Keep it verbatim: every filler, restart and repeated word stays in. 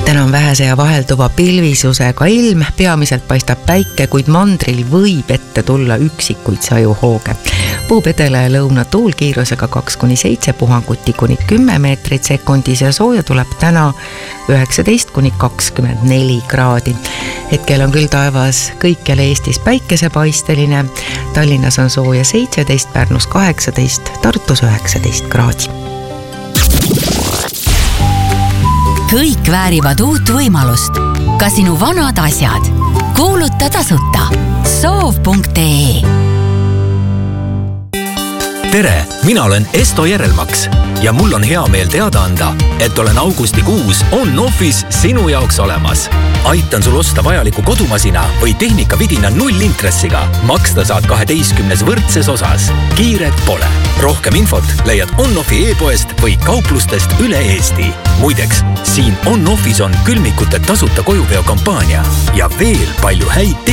Täna on vähese ja vahelduva pilvisusega ilm, peamiselt paistab päike, kuid mandril võib ette tulla üksikuid sajuhooge. Puhub edela ja lõuna tuul kiirusega kaks kuni seitse, puhanguti kuni kümme meetrit sekundis ja sooja tuleb täna üheksateist kuni kakskümmend neli kraadi. Hetkel on küll taevas kõikjal Eestis päikesepaisteline, Tallinnas on sooja seitseteist, Pärnus kaheksateist, Tartus üheksateist kraadi. Kõik väärivad uut võimalust. Ka sinu vanad asjad. Kuuluta tasuta. soov punkt ee. Tere, mina olen Esto Järelmaks ja mul on hea meel teada anda, et olen augustikuus on-offis sinu jaoks olemas. Aitan sul osta vajaliku kodumasina või tehnikavidina nullintressiga. Maksta saad kaheteistkümnes võrdses osas. Kiiret pole. Rohkem infot leiad on-offi e-poest või kauplustest üle Eesti. Muideks, siin on-offis on külmikute tasuta kojuveo kampaania ja veel palju häid